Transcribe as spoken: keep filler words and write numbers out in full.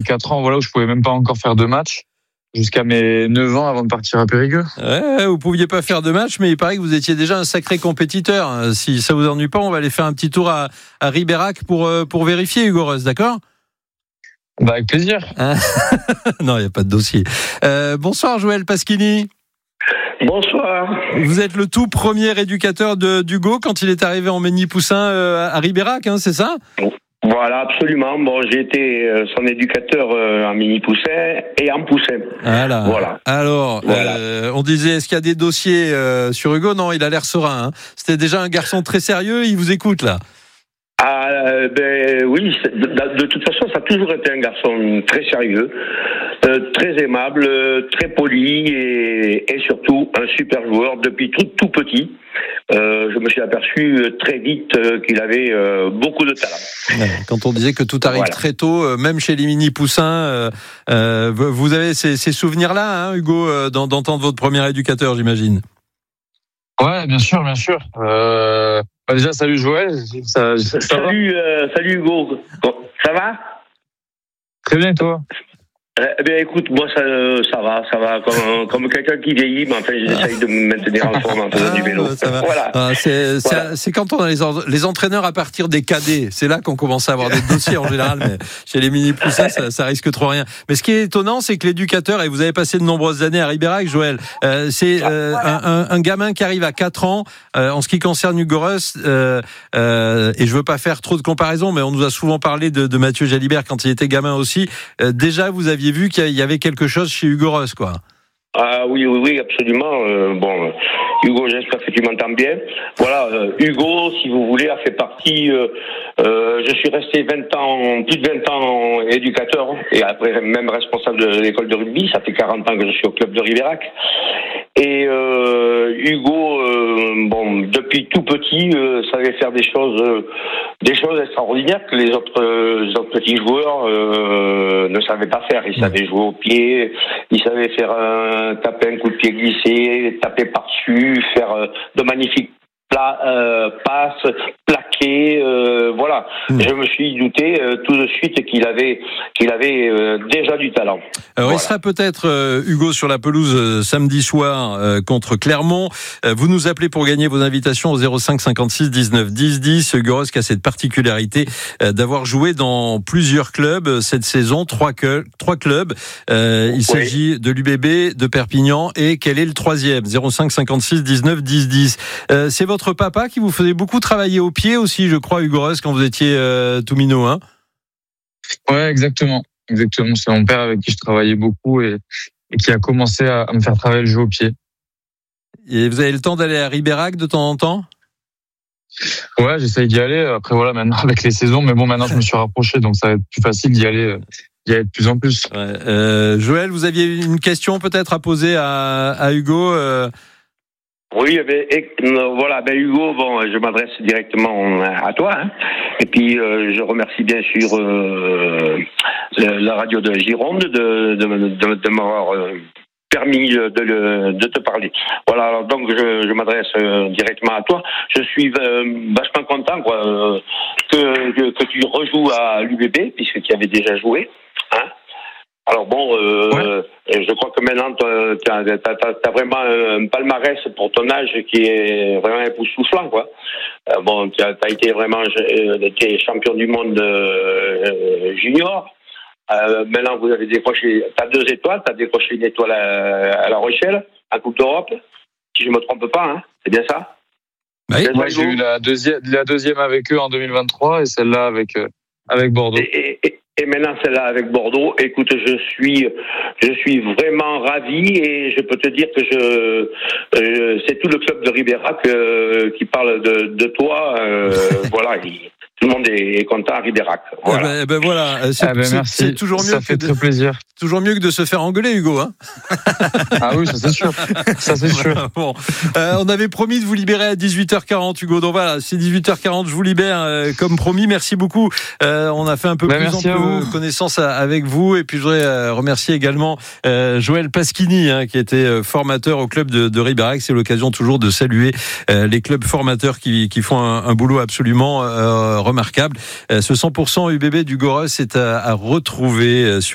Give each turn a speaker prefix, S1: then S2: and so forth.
S1: quatre ans, voilà, où je pouvais même pas encore faire de match. Jusqu'à mes neuf ans avant de partir à Périgueux.
S2: Ouais, vous pouviez pas faire de match, mais il paraît que vous étiez déjà un sacré compétiteur. Si ça vous ennuie pas, on va aller faire un petit tour à, à Ribérac pour, pour vérifier, Hugo Reuss, d'accord ?
S1: Bah, avec plaisir.
S2: Hein non, il n'y a pas de dossier. Euh, bonsoir, Joël Pasquini.
S3: Bonsoir.
S2: Vous êtes le tout premier éducateur de, d'Hugo quand il est arrivé en Mény-Poussin euh, à Ribérac, hein, c'est ça ?
S3: Voilà, absolument. Bon, j'ai été son éducateur en Mény-Poussin et en Poussin.
S2: Voilà.
S3: Voilà.
S2: Alors, voilà. Euh, on disait, est-ce qu'il y a des dossiers euh, sur Hugo ? Non, il a l'air serein. Hein. C'était déjà un garçon très sérieux, il vous écoute là.
S3: Ah, ben oui, de, de toute façon, ça a toujours été un garçon très sérieux, euh, très aimable, très poli et, et surtout un super joueur depuis tout, tout petit. Euh, je me suis aperçu très vite qu'il avait euh, beaucoup de talent.
S2: Quand on disait que tout arrive voilà. très tôt, même chez les mini-poussins, euh, euh, vous avez ces, ces souvenirs-là, hein, Hugo, d'entendre votre premier éducateur, j'imagine.
S1: Ouais, bien sûr, bien sûr. Euh, bah déjà, salut Joël. Ça, ça, ça
S3: salut, euh, salut Hugo. Ça va ?
S1: Très bien, toi ?
S3: Eh bien, écoute, moi, ça, ça va, ça va, comme, comme quelqu'un qui vieillit, mais enfin, j'essaye de me maintenir en forme en faisant du vélo.
S2: Ça va.
S3: Voilà.
S2: Ah, c'est,
S3: voilà.
S2: c'est, c'est quand on a les, les entraîneurs à partir des cadets, c'est là qu'on commence à avoir des dossiers en général, mais chez les mini-poussins, ça, ça risque trop rien. Mais ce qui est étonnant, c'est que l'éducateur, et vous avez passé de nombreuses années à Ribérac, Joël, euh, c'est euh, un, un, un gamin qui arrive à quatre ans, euh, en ce qui concerne Hugo Reuss, euh, euh, et je veux pas faire trop de comparaisons, mais on nous a souvent parlé de, de Mathieu Jalibert quand il était gamin aussi. Euh, déjà, vous aviez vu qu'il y avait quelque chose chez Hugo Reuss, quoi.
S3: Ah oui, oui, oui, absolument. Euh, bon, Hugo, j'espère que tu m'entends bien. Voilà, euh, Hugo, si vous voulez, a fait partie. Euh, euh, je suis resté vingt ans, plus de vingt ans éducateur et après même responsable de l'école de rugby. Ça fait quarante ans que je suis au club de Ribérac. Et euh, Hugo, euh, bon, depuis tout petit, euh, savait faire des choses, euh, des choses extraordinaires que les autres, euh, les autres petits joueurs euh, ne savaient pas faire. Il savait jouer au pied, il savait faire un taper un coup de pied glissé, taper par-dessus, faire euh, de magnifiques pla- euh, passes, plaquer, euh, voilà. Mmh. Je me suis douté euh, tout de suite qu'il avait, qu'il avait euh, déjà du talent.
S2: Alors,
S3: voilà.
S2: Il sera peut-être, euh, Hugo, sur la pelouse euh, samedi soir euh, contre Clermont. Euh, vous nous appelez pour gagner vos invitations au zéro cinq cinquante-six dix-neuf dix dix. Hugo Reuss qui a cette particularité euh, d'avoir joué dans plusieurs clubs cette saison, trois, que, trois clubs. Euh, il oui. s'agit de l'U B B, de Perpignan, et quel est le troisième ? zéro cinq cinquante-six dix-neuf dix dix. Euh, c'est votre papa qui vous faisait beaucoup travailler au pied aussi, je crois, Hugo Reuss, quand vous étiez euh, tout minot, hein ?
S1: Ouais, exactement. Exactement. C'est mon père avec qui je travaillais beaucoup et, et qui a commencé à, à me faire travailler le jeu au pied.
S2: Et vous avez le temps d'aller à Ribérac de temps en temps ?
S1: Ouais, j'essaye d'y aller. Après, voilà, maintenant avec les saisons, mais bon, maintenant je me suis rapproché, donc ça va être plus facile d'y aller, d'y aller de plus en plus.
S2: Ouais. Euh, Joël, vous aviez une question peut-être à poser à, à Hugo euh...
S3: Oui, ben, et, voilà, ben Hugo, bon, je m'adresse directement à toi, hein. Et puis euh, je remercie bien sûr euh, la radio de Gironde de, de, de, de m'avoir euh, permis de, de, de te parler. Voilà, alors donc je, je m'adresse euh, directement à toi. Je suis euh, vachement content quoi, euh, que, que que tu rejoues à l'U B B puisque tu avais déjà joué, hein. Alors bon, euh, ouais. je crois que maintenant tu as vraiment un palmarès pour ton âge qui est vraiment époustouflant, quoi. Euh, bon, tu as été vraiment euh, t'es champion du monde euh, junior. Euh, maintenant, vous avez décroché, t'as deux étoiles, t'as décroché une étoile à, à La Rochelle, en Coupe d'Europe, si je me trompe pas, hein. C'est bien ça?
S1: Oui, moi j'ai eu la deuxième, la deuxième avec eux en deux mille vingt-trois et celle-là avec euh, avec Bordeaux.
S3: Et, et, et maintenant celle-là avec Bordeaux. Écoute, je suis, je suis vraiment ravi et je peux te dire que je, euh, c'est tout le club de Ribérac euh, qui parle de, de toi. Euh, voilà. Il, Tout le monde est content à Ribérac. Voilà.
S2: Eh ben, ben voilà, c'est,
S1: ah ben
S2: c'est, c'est toujours mieux.
S1: Ça fait
S2: que
S1: très
S2: de,
S1: plaisir.
S2: Toujours mieux que de se faire engueuler, Hugo. Hein.
S1: Ah oui, ça c'est sûr. Ça c'est sûr.
S2: Voilà, bon, euh, on avait promis de vous libérer à dix-huit heures quarante, Hugo. Donc voilà, c'est dix-huit heures quarante. Je vous libère euh, comme promis. Merci beaucoup. Euh, on a fait un peu ben, plus en peu connaissance à, avec vous. Et puis je voudrais euh, remercier également euh, Joël Pasquini, hein, qui était euh, formateur au club de, de Ribérac. C'est l'occasion toujours de saluer euh, les clubs formateurs qui, qui font un, un boulot absolument euh, remarquable. Ce cent pour cent U B B d'Hugo Reuss est à, à retrouver sur